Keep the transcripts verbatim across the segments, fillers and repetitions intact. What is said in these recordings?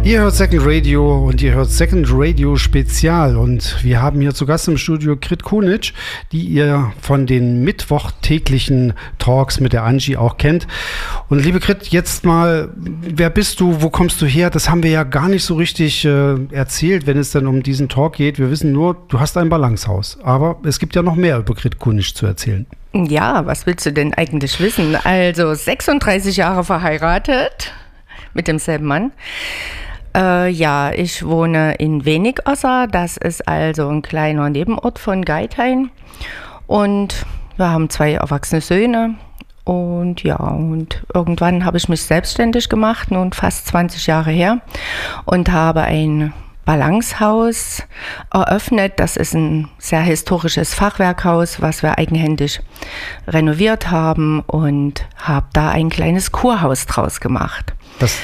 Ihr hört Second Radio und ihr hört Second Radio Spezial und wir haben hier zu Gast im Studio Grit Kunic, die ihr von den mittwochtäglichen Talks mit der Angie auch kennt. Und liebe Grit, jetzt mal, wer bist du, wo kommst du her? Das haben wir ja gar nicht so richtig äh, erzählt, wenn es dann um diesen Talk geht. Wir wissen nur, du hast ein Balancehaus, aber es gibt ja noch mehr über Grit Kunic zu erzählen. Ja, was willst du denn eigentlich wissen? Also sechsunddreißig Jahre verheiratet mit demselben Mann. Äh, ja, ich wohne in Wenigosser, das ist also ein kleiner Nebenort von Geithain und wir haben zwei erwachsene Söhne und ja, und irgendwann habe ich mich selbstständig gemacht, nun fast zwanzig Jahre her und habe ein Balancehaus eröffnet. Das ist ein sehr historisches Fachwerkhaus, was wir eigenhändig renoviert haben und habe da ein kleines Kurhaus draus gemacht. Das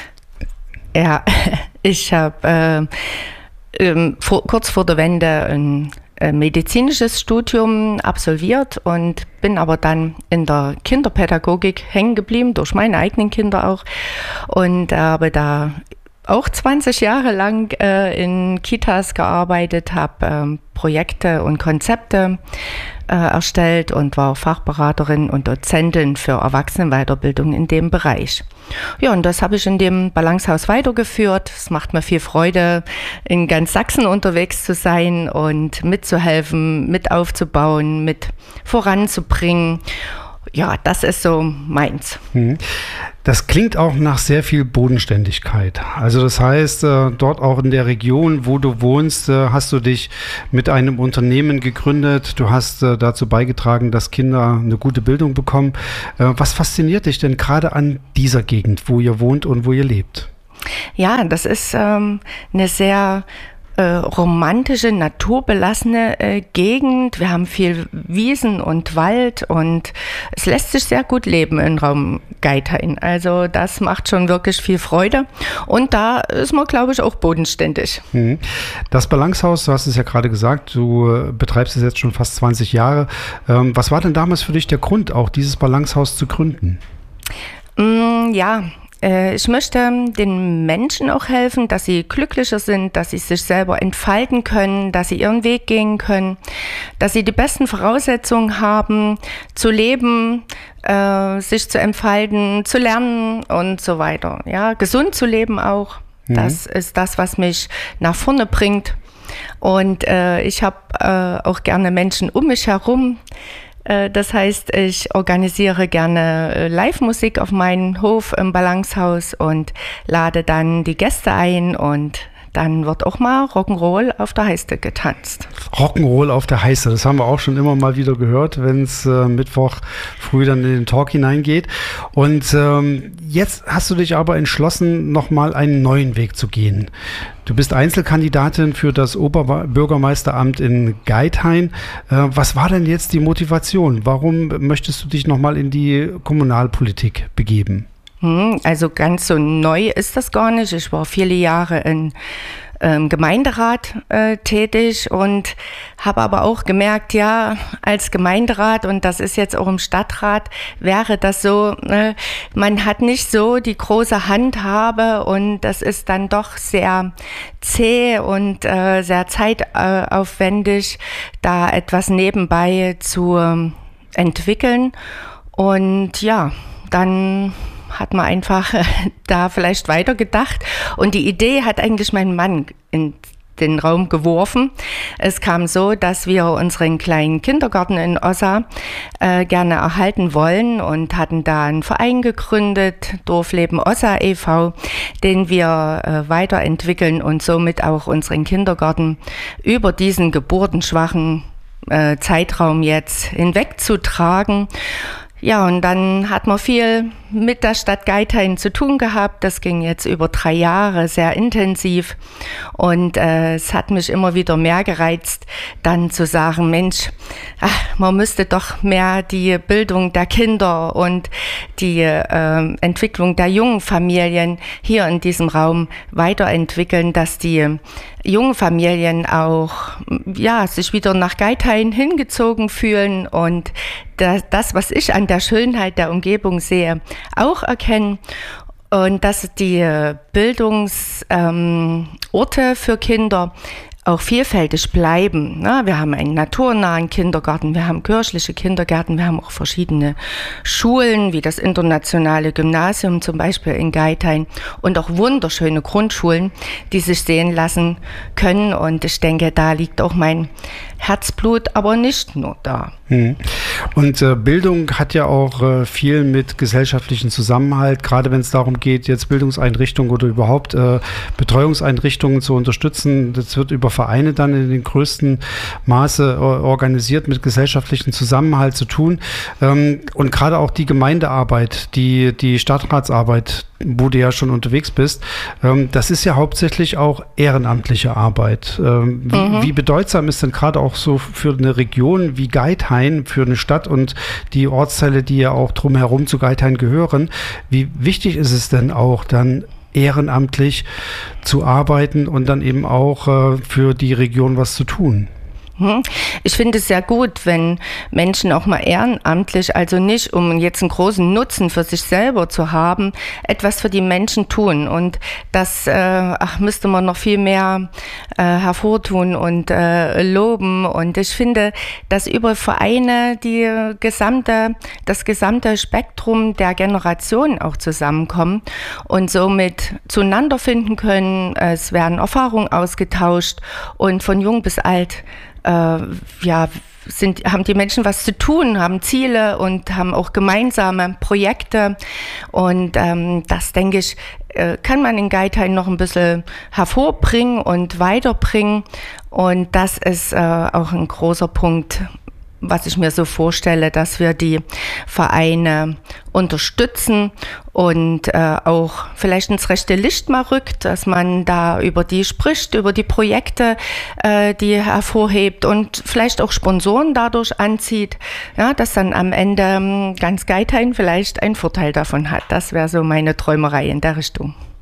Ja, ich habe äh, ähm, vor, kurz vor der Wende ein äh, medizinisches Studium absolviert und bin aber dann in der Kinderpädagogik hängen geblieben, durch meine eigenen Kinder auch, und habe da auch zwanzig Jahre lang äh, in Kitas gearbeitet, habe ähm, Projekte und Konzepte äh, erstellt und war Fachberaterin und Dozentin für Erwachsenenweiterbildung in dem Bereich. Ja, und das habe ich in dem Balancehaus weitergeführt. Es macht mir viel Freude, in ganz Sachsen unterwegs zu sein und mitzuhelfen, mit aufzubauen, mit voranzubringen. Ja, das ist so meins. Das klingt auch nach sehr viel Bodenständigkeit. Also das heißt, dort auch in der Region, wo du wohnst, hast du dich mit einem Unternehmen gegründet. Du hast dazu beigetragen, dass Kinder eine gute Bildung bekommen. Was fasziniert dich denn gerade an dieser Gegend, wo ihr wohnt und wo ihr lebt? Ja, das ist ähm, eine sehr Äh, romantische, naturbelassene äh, Gegend. Wir haben viel Wiesen und Wald und es lässt sich sehr gut leben im Raum Geithain. Also das macht schon wirklich viel Freude und da ist man, glaube ich, auch bodenständig. Das Balancehaus, du hast es ja gerade gesagt, du betreibst es jetzt schon fast zwanzig Jahre. Ähm, was war denn damals für dich der Grund, auch dieses Balancehaus zu gründen? Mm, ja, Ich möchte den Menschen auch helfen, dass sie glücklicher sind, dass sie sich selber entfalten können, dass sie ihren Weg gehen können, dass sie die besten Voraussetzungen haben, zu leben, äh, sich zu entfalten, zu lernen und so weiter. Ja, gesund zu leben auch. Mhm. Das ist das, was mich nach vorne bringt. Und äh, ich habe äh, auch gerne Menschen um mich herum. Das heißt, ich organisiere gerne Live-Musik auf meinem Hof im Balancehaus und lade dann die Gäste ein und dann wird auch mal Rock'n'Roll auf der Heiste getanzt. Rock'n'Roll auf der Heiste, das haben wir auch schon immer mal wieder gehört, wenn es äh, Mittwoch früh dann in den Talk hineingeht. Und ähm, jetzt hast du dich aber entschlossen, nochmal einen neuen Weg zu gehen. Du bist Einzelkandidatin für das Oberbürgermeisteramt in Geithain. Äh, was war denn jetzt die Motivation? Warum möchtest du dich nochmal in die Kommunalpolitik begeben? Also ganz so neu ist das gar nicht. Ich war viele Jahre im ähm, Gemeinderat äh, tätig und habe aber auch gemerkt, ja, als Gemeinderat, und das ist jetzt auch im Stadtrat, wäre das so, äh, man hat nicht so die große Handhabe und das ist dann doch sehr zäh und äh, sehr zeitaufwendig, da etwas nebenbei zu äh, entwickeln. Und ja, dann hat man einfach da vielleicht weitergedacht. Und die Idee hat eigentlich mein Mann in den Raum geworfen. Es kam so, dass wir unseren kleinen Kindergarten in Ossa äh, gerne erhalten wollen und hatten da einen Verein gegründet, Dorfleben Ossa e V, den wir äh, weiterentwickeln und somit auch unseren Kindergarten über diesen geburtenschwachen äh, Zeitraum jetzt hinwegzutragen. Ja, und dann hat man viel mit der Stadt Geithain zu tun gehabt. Das ging jetzt über drei Jahre sehr intensiv und äh, es hat mich immer wieder mehr gereizt, dann zu sagen, Mensch, ach, man müsste doch mehr die Bildung der Kinder und die äh, Entwicklung der jungen Familien hier in diesem Raum weiterentwickeln, dass die jungen Familien auch ja, sich wieder nach Geithain hingezogen fühlen und das, das, was ich an der Schönheit der Umgebung sehe, auch erkennen. Und dass die Bildungsorte ähm, für Kinder auch vielfältig bleiben. Ja, wir haben einen naturnahen Kindergarten, wir haben kirchliche Kindergärten, wir haben auch verschiedene Schulen, wie das internationale Gymnasium zum Beispiel in Geithain und auch wunderschöne Grundschulen, die sich sehen lassen können. Und ich denke, da liegt auch mein Herzblut, aber nicht nur da. Und äh, Bildung hat ja auch äh, viel mit gesellschaftlichem Zusammenhalt, gerade wenn es darum geht, jetzt Bildungseinrichtungen oder überhaupt äh, Betreuungseinrichtungen zu unterstützen. Das wird über Vereine dann in den größten Maße äh, organisiert, mit gesellschaftlichem Zusammenhalt zu tun. Ähm, und gerade auch die Gemeindearbeit, die, die Stadtratsarbeit, wo du ja schon unterwegs bist, ähm, das ist ja hauptsächlich auch ehrenamtliche Arbeit. Ähm, wie, mhm. wie bedeutsam ist denn gerade auch so für eine Region wie Geithain, für eine Stadt und die Ortsteile, die ja auch drumherum zu Geithain gehören, wie wichtig ist es denn auch dann ehrenamtlich zu arbeiten und dann eben auch äh, für die Region was zu tun? Ich finde es sehr gut, wenn Menschen auch mal ehrenamtlich, also nicht um jetzt einen großen Nutzen für sich selber zu haben, etwas für die Menschen tun. Und das äh, ach, müsste man noch viel mehr äh, hervortun und äh, loben. Und ich finde, dass über Vereine die gesamte, das gesamte Spektrum der Generationen auch zusammenkommen und somit zueinander finden können. Es werden Erfahrungen ausgetauscht und von jung bis alt Äh, ja, sind, haben die Menschen was zu tun, haben Ziele und haben auch gemeinsame Projekte. Und ähm, das, denke ich, äh, kann man in Geithain noch ein bisschen hervorbringen und weiterbringen. Und das ist äh, auch ein großer Punkt, was ich mir so vorstelle, dass wir die Vereine unterstützen und äh, auch vielleicht ins rechte Licht mal rückt, dass man da über die spricht, über die Projekte, äh, die hervorhebt und vielleicht auch Sponsoren dadurch anzieht, ja, dass dann am Ende ganz Geithain vielleicht einen Vorteil davon hat. Das wäre so meine Träumerei in der Richtung.